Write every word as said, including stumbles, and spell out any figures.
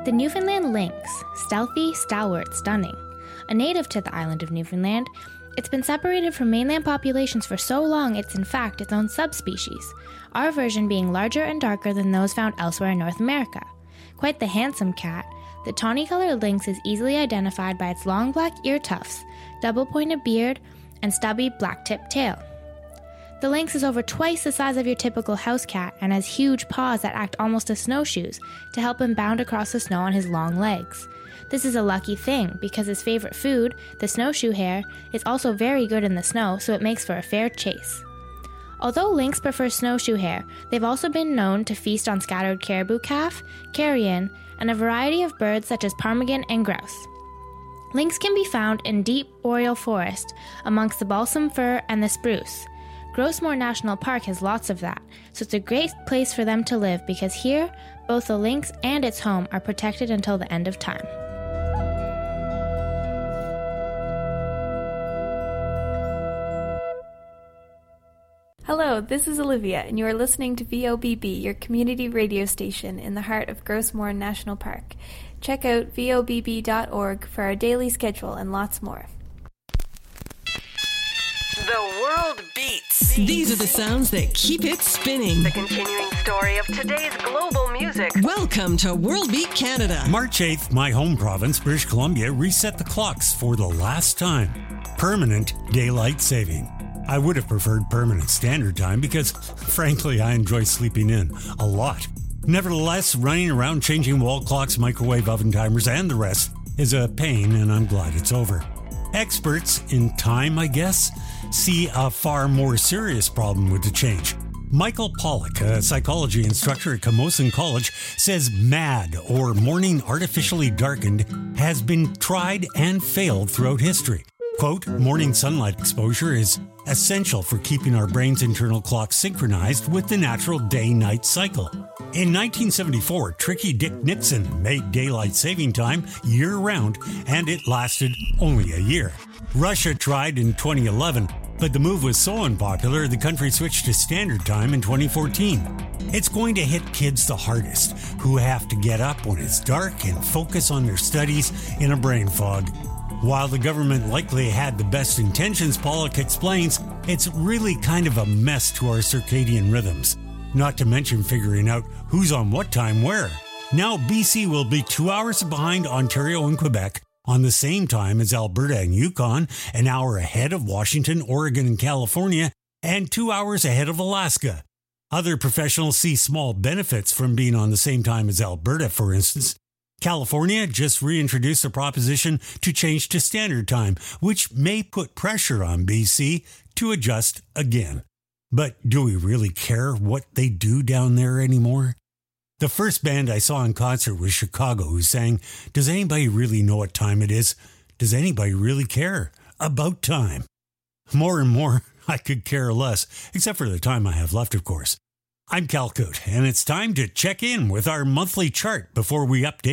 The Newfoundland lynx, stealthy, stalwart, stunning. A native to the island of Newfoundland, it's been separated from mainland populations for so long it's in fact its own subspecies, our version being larger and darker than those found elsewhere in North America. Quite the handsome cat, the tawny-colored lynx is easily identified by its long black ear tufts, double-pointed beard, and stubby black-tipped tail. The lynx is over twice the size of your typical house cat and has huge paws that act almost as snowshoes to help him bound across the snow on his long legs. This is a lucky thing because his favorite food, the snowshoe hare, is also very good in the snow, so it makes for a fair chase. Although lynx prefer snowshoe hare, they've also been known to feast on scattered caribou calf, carrion, and a variety of birds such as ptarmigan and grouse. Lynx can be found in deep boreal forest amongst the balsam fir and the spruce. Grossmore National Park has lots of that, so it's a great place for them to live because here, both the lynx and its home are protected until the end of time. Hello, this is Olivia, and you are listening to V O B B, your community radio station in the heart of Grossmore National Park. Check out V O B B dot org for our daily schedule and lots more. The world beats. These are the sounds that keep it spinning. The continuing story of today's global music. Welcome to World Beat Canada. March eighth, my home province, British Columbia, reset the clocks for the last time. Permanent daylight saving. I would have preferred permanent standard time because, frankly, I enjoy sleeping in a lot. Nevertheless, running around changing wall clocks, microwave oven timers, and the rest is a pain, and I'm glad it's over. Experts in time, I guess, see a far more serious problem with the change. Michael Pollock, a psychology instructor at Camosun College, says MAD, or morning artificially darkened, has been tried and failed throughout history. Quote, morning sunlight exposure is essential for keeping our brain's internal clock synchronized with the natural day-night cycle. In nineteen seventy-four, Tricky Dick Nixon made daylight saving time year-round, and it lasted only a year. Russia tried in twenty eleven, but the move was so unpopular the country switched to standard time in twenty fourteen. It's going to hit kids the hardest, who have to get up when it's dark and focus on their studies in a brain fog. While the government likely had the best intentions, Pollock explains, it's really kind of a mess to our circadian rhythms. Not to mention figuring out who's on what time where. Now B C will be two hours behind Ontario and Quebec on the same time as Alberta and Yukon, an hour ahead of Washington, Oregon, and California, and two hours ahead of Alaska. Other professionals see small benefits from being on the same time as Alberta, for instance. California just reintroduced a proposition to change to standard time, which may put pressure on B C to adjust again. But do we really care what they do down there anymore? The first band I saw in concert was Chicago, who sang, "Does anybody really know what time it is? Does anybody really care about time?" More and more, I could care less, except for the time I have left, of course. I'm Cal Coot, and it's time to check in with our monthly chart before we update